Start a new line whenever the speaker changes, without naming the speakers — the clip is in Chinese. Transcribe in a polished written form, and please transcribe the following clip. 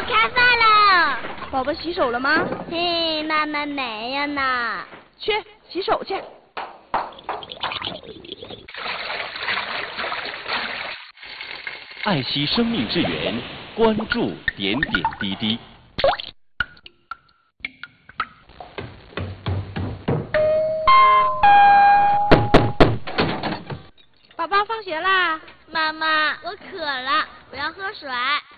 吃饭了。
宝宝洗手了吗？
嘿，妈妈没有呢。
去洗手去。
爱惜生命之源，关注点点滴滴。
宝宝放学啦。
妈妈，我渴了，我要喝水。